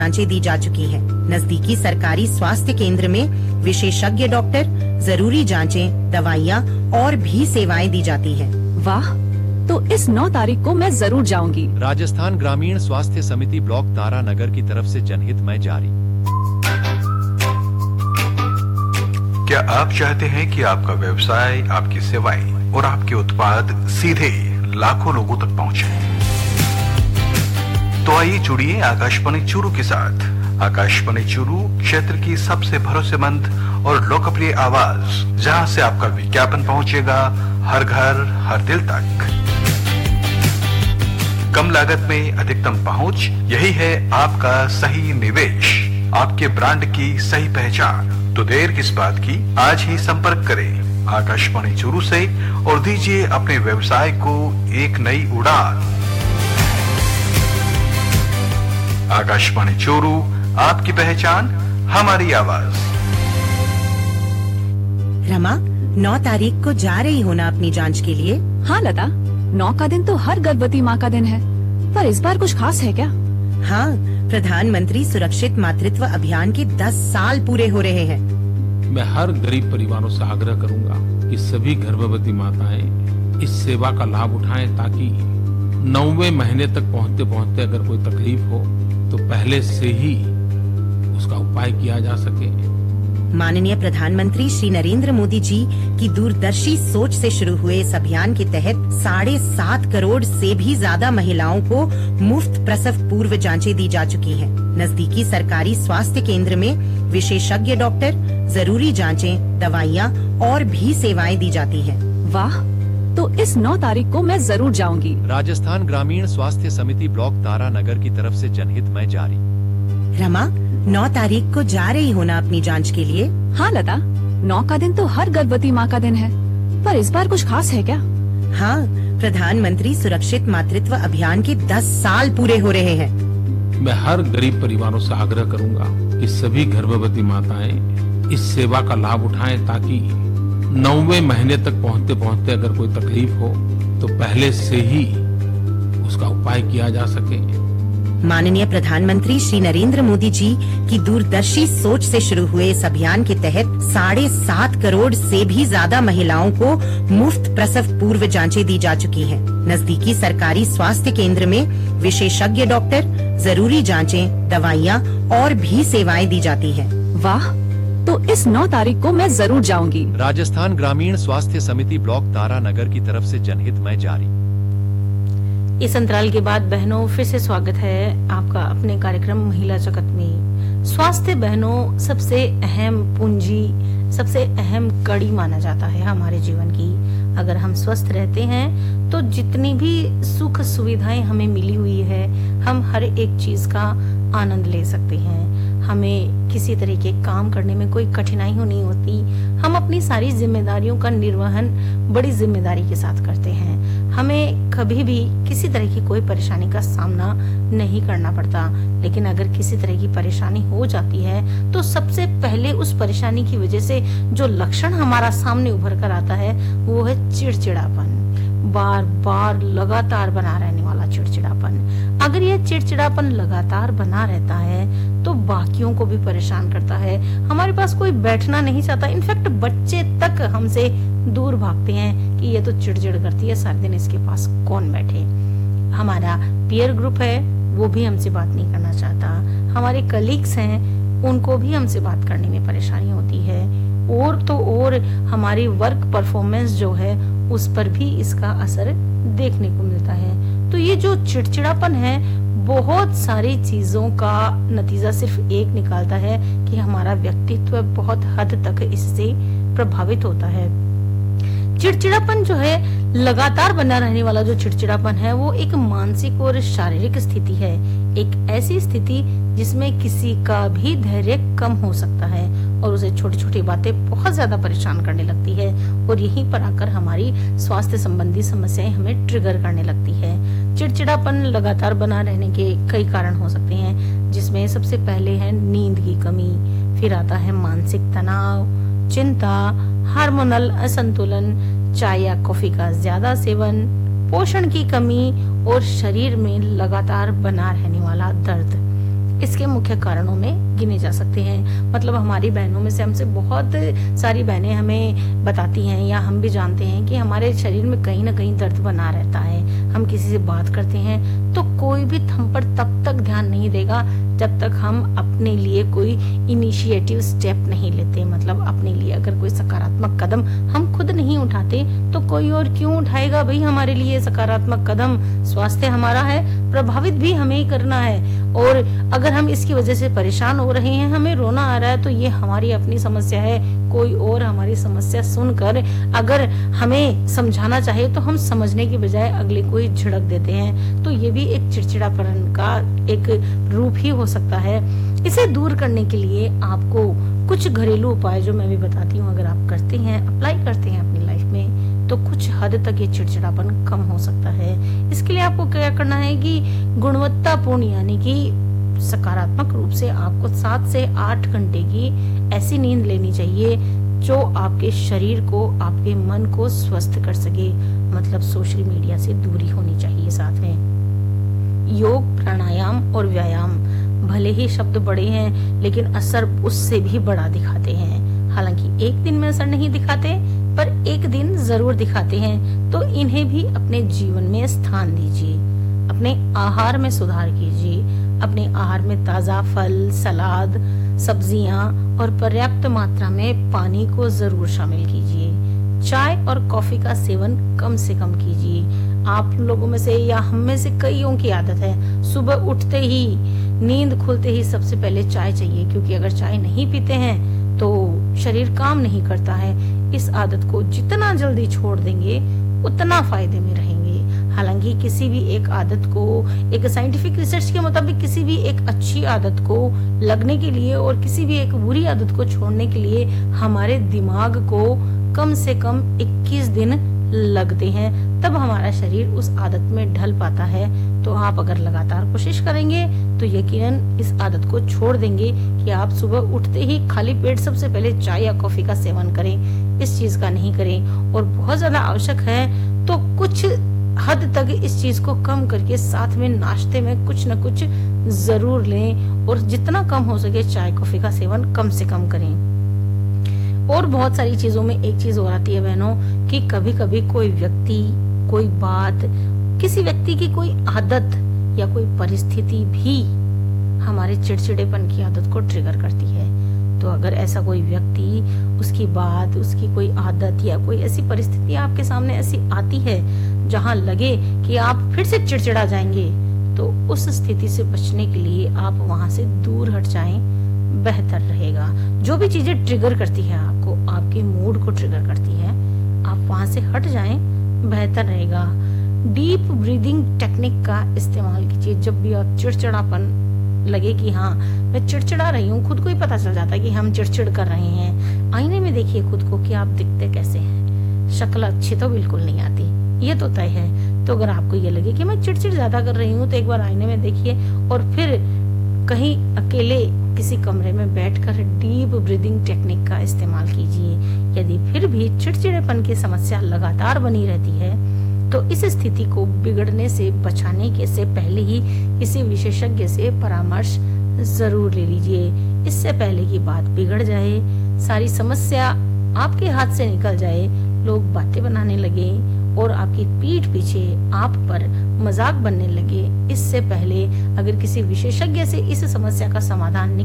जांचें दी जा चुकी हैं। नजदीकी सरकारी स्वास्थ्य केंद्र में विशेषज्ञ डॉक्टर, जरूरी जांचें, दवाइयाँ और भी सेवाएं दी जाती हैं। वाह, तो इस 9 तारीख को मैं जरूर जाऊंगी। राजस्थान ग्रामीण स्वास्थ्य समिति ब्लॉक तारानगर की तरफ से जनहित में जारी। क्या आप चाहते हैं कि आपका व्यवसाय, आपकी सेवाएं और आपके उत्पाद सीधे लाखों लोगों तक पहुंचे? तो आइए जुड़िए आकाशवाणी चूरू के साथ। आकाशवाणी चूरू क्षेत्र की सबसे भरोसेमंद और लोकप्रिय आवाज, जहां से आपका विज्ञापन पहुंचेगा हर घर, हर दिल तक। कम लागत में अधिकतम पहुंच, यही है आपका सही निवेश, आपके ब्रांड की सही पहचान। तो देर किस बात की, आज ही संपर्क करें आकाशवाणी चूरू से और दीजिए अपने व्यवसाय को एक नई उड़ान। आकाशवाणी चूरू, आपकी पहचान, हमारी आवाज। रमा, 9 तारीख को जा रही हो ना अपनी जांच के लिए? हाँ लता, 9 का दिन तो हर गर्भवती माँ का दिन है, पर इस बार कुछ खास है क्या? हाँ, प्रधानमंत्री सुरक्षित मातृत्व अभियान के 10 साल पूरे हो रहे हैं। मैं हर गरीब परिवारों से आग्रह करूंगा कि सभी गर्भवती माताएं इस सेवा का लाभ उठाएं, ताकि 9वें महीने तक पहुंचते पहुंचते अगर कोई तकलीफ हो तो पहले से ही उसका उपाय किया जा सके। माननीय प्रधानमंत्री श्री नरेंद्र मोदी जी की दूरदर्शी सोच से शुरू हुए इस अभियान के तहत 7.5 करोड़ से भी ज्यादा महिलाओं को मुफ्त प्रसव पूर्व जांचें दी जा चुकी हैं। नजदीकी सरकारी स्वास्थ्य केंद्र में विशेषज्ञ डॉक्टर, जरूरी जांचें, दवाइयाँ और भी सेवाएं दी जाती हैं। वाह, तो इस 9 तारीख को मैं जरूर जाऊंगी। राजस्थान ग्रामीण स्वास्थ्य समिति ब्लॉक तारानगर की तरफ से जनहित में जारी। रमा, 9 तारीख को जा रही हो ना अपनी जांच के लिए? हाँ लता, 9 का दिन तो हर गर्भवती माँ का दिन है, पर इस बार कुछ खास है क्या? हाँ, प्रधानमंत्री सुरक्षित मातृत्व अभियान के 10 साल पूरे हो रहे हैं। मैं हर गरीब परिवारों से आग्रह करूंगा कि सभी गर्भवती माताएं इस सेवा का लाभ उठाएं, ताकि 9वें महीने तक पहुंचते पहुंचते अगर कोई तकलीफ हो तो पहले से ही उसका उपाय किया जा सके। माननीय प्रधानमंत्री श्री नरेंद्र मोदी जी की दूरदर्शी सोच से शुरू हुए इस अभियान के तहत 7.5 करोड़ से भी ज्यादा महिलाओं को मुफ्त प्रसव पूर्व जांचें दी जा चुकी हैं। नजदीकी सरकारी स्वास्थ्य केंद्र में विशेषज्ञ डॉक्टर, जरूरी जांचें, दवाइयाँ और भी सेवाएं दी जाती हैं। वाह, तो इस 9 तारीख को मैं जरूर जाऊंगी। राजस्थान ग्रामीण स्वास्थ्य समिति ब्लॉक तारानगर की तरफ से जनहित में जारी। इस अंतराल के बाद बहनों, फिर से स्वागत है आपका अपने कार्यक्रम महिला जगत में। स्वास्थ्य बहनों सबसे अहम पूंजी, सबसे अहम कड़ी माना जाता है हमारे जीवन की। अगर हम स्वस्थ रहते हैं तो जितनी भी सुख सुविधाएं हमें मिली हुई है, हम हर एक चीज का आनंद ले सकते हैं। हमें किसी तरह के काम करने में कोई कठिनाई नहीं होती। हम अपनी सारी जिम्मेदारियों का निर्वहन बड़ी जिम्मेदारी के साथ करते हैं। हमें कभी भी किसी तरह की कोई परेशानी का सामना नहीं करना पड़ता। लेकिन अगर किसी तरह की परेशानी हो जाती है तो सबसे पहले उस परेशानी की वजह से जो लक्षण हमारा सामने उभर कर आता है वो है चिड़चिड़ापन। बार बार लगातार बना रहने वाला चिड़चिड़ापन। अगर ये चिड़चिड़ापन लगातार बना रहता है तो बाकियों को भी परेशान करता है। हमारे पास कोई बैठना नहीं चाहता। इनफैक्ट बच्चे तक हमसे दूर भागते हैं कि ये तो चिड़चिड़ करती है, सारे दिन इसके पास कौन बैठे। हमारा पीयर ग्रुप है वो भी हमसे बात नहीं करना चाहता। हमारे कलीग्स हैं उनको भी हमसे बात करने में परेशानी होती है। और तो और हमारी वर्क परफॉर्मेंस जो है उस पर भी इसका असर देखने को मिलता है। तो ये जो चिड़चिड़ापन है बहुत सारी चीजों का नतीजा सिर्फ एक निकालता है कि हमारा व्यक्तित्व बहुत हद तक इससे प्रभावित होता है। चिड़चिड़ापन जो है, लगातार बना रहने वाला जो चिड़चिड़ापन है वो एक मानसिक और शारीरिक स्थिति है। एक ऐसी स्थिति जिसमें किसी का भी धैर्य कम हो सकता है और उसे छोटी छोटी बातें बहुत ज्यादा परेशान करने लगती है और यहीं पर आकर हमारी स्वास्थ्य संबंधी समस्याएं हमें ट्रिगर करने लगती है। चिड़चिड़ापन लगातार बना रहने के कई कारण हो सकते हैं, जिसमें सबसे पहले है नींद की कमी, फिर आता है मानसिक तनाव, चिंता, हार्मोनल असंतुलन, चाय या कॉफी का ज्यादा सेवन, पोषण की कमी और शरीर में लगातार बना रहने वाला दर्द। इसके मुख्य कारणों में गिने जा सकते हैं। मतलब हमारी बहनों में से हमसे बहुत सारी बहनें हमें बताती हैं या हम भी जानते हैं कि हमारे शरीर में कहीं ना कहीं दर्द बना रहता है। हम किसी से बात करते हैं तो कोई भी हम पर तब तक ध्यान नहीं देगा जब तक हम अपने लिए कोई इनिशिएटिव स्टेप नहीं लेते। मतलब अपने लिए अगर कोई सकारात्मक कदम हम खुद नहीं उठाते तो कोई और क्यों उठाएगा भाई हमारे लिए सकारात्मक कदम। स्वास्थ्य हमारा है, प्रभावित भी हमें ही करना है। और अगर हम इसकी वजह से परेशान हो रहे हैं, हमें रोना आ रहा है, तो ये हमारी अपनी समस्या है। कोई और हमारी समस्या सुनकर अगर हमें समझाना चाहे तो हम समझने की बजाय अगले को ही झिड़क देते हैं। तो ये भी एक चिड़चिड़ापन का एक रूप ही हो सकता है। इसे दूर करने के लिए आपको कुछ घरेलू उपाय जो मैं भी बताती हूँ, अगर आप करते हैं, अप्लाई करते हैं अपनी लाइफ में, तो कुछ हद तक ये चिड़चिड़ापन कम हो सकता है। इसके लिए आपको क्या करना है कि गुणवत्तापूर्ण यानी कि सकारात्मक रूप से आपको 7 से 8 घंटे की ऐसी नींद लेनी चाहिए जो आपके शरीर को, आपके मन को स्वस्थ कर सके। मतलब सोशल मीडिया से दूरी होनी चाहिए। साथ में योग, प्राणायाम और व्यायाम भले ही शब्द बड़े हैं लेकिन असर उससे भी बड़ा दिखाते हैं। हालांकि एक दिन में असर नहीं दिखाते पर एक दिन जरूर दिखाते हैं। तो इन्हें भी अपने जीवन में स्थान दीजिए। अपने आहार में सुधार कीजिए। अपने आहार में ताजा फल, सलाद, सब्जियां और पर्याप्त मात्रा में पानी को जरूर शामिल कीजिए। चाय और कॉफी का सेवन कम से कम कीजिए। आप लोगों में से या हम में से कईयों की आदत है सुबह उठते ही, नींद खुलते ही सबसे पहले चाय चाहिए, क्योंकि अगर चाय नहीं पीते हैं तो शरीर काम नहीं करता है। इस आदत को जितना जल्दी छोड़ देंगे उतना फायदे में रहेंगे। हालांकि किसी भी एक आदत को, एक साइंटिफिक रिसर्च के मुताबिक किसी भी एक अच्छी आदत को लगने के लिए और किसी भी एक बुरी आदत को छोड़ने के लिए हमारे दिमाग को कम से कम 21 दिन लगते हैं, तब हमारा शरीर उस आदत में ढल पाता है। तो आप अगर लगातार कोशिश करेंगे तो यकीनन इस आदत को छोड़ देंगे कि आप सुबह उठते ही खाली पेट सबसे पहले चाय या कॉफी का सेवन करें। इस चीज का नहीं करें। और बहुत ज्यादा आवश्यक है तो कुछ हद तक इस चीज को कम करके साथ में नाश्ते में कुछ न कुछ जरूर लें और जितना कम हो सके चाय कॉफी का सेवन कम से कम करें। और बहुत सारी चीजों में एक चीज और आती है बहनों कि कभी कभी कोई व्यक्ति, कोई बात, किसी व्यक्ति की कोई आदत या कोई परिस्थिति भी हमारे चिड़चिड़ेपन की आदत को ट्रिगर करती है। तो अगर ऐसा कोई व्यक्ति, उसकी बात, उसकी कोई आदत या कोई ऐसी परिस्थिति आपके सामने ऐसी आती है जहां लगे कि आप फिर से चिड़चिड़ा जाएंगे, तो उस स्थिति से बचने के लिए आप वहां से दूर हट जाएं, बेहतर रहेगा। जो भी चीजें ट्रिगर करती है आपको, आपके मूड को ट्रिगर करती है, आप वहां से हट जाएं, बेहतर रहेगा। डीप ब्रीदिंग टेक्निक का इस्तेमाल कीजिए। जब भी आप चिड़चिड़ापन लगे कि हाँ मैं चिड़चिड़ा रही हूँ, खुद को ही पता चल जाता है कि हम चिड़चिड़ कर रहे हैं। आईने में देखिए खुद को कि आप दिखते कैसे हैं। शक्ल अच्छी तो बिल्कुल नहीं आती, ये तो तय है। तो अगर आपको ये लगे कि मैं चिड़चिड़ ज्यादा कर रही हूँ तो एक बार आईने में देखिए और फिर कहीं अकेले किसी कमरे में बैठकर डीप ब्रीदिंग टेक्निक का इस्तेमाल कीजिए। यदि फिर भी चिड़चिड़ेपन की समस्या लगातार बनी रहती है तो इस स्थिति को बिगड़ने से बचाने के से पहले ही किसी विशेषज्ञ से परामर्श जरूर ले लीजिए। इससे पहले की बात बिगड़ जाए, सारी समस्या आपके हाथ से निकल जाए, लोग बातें बनाने लगे और आपकी पीठ पीछे आप पर मजाक बनने लगे। इससे पहले अगर किसी विशेषज्ञ से इस समस्या का समाधान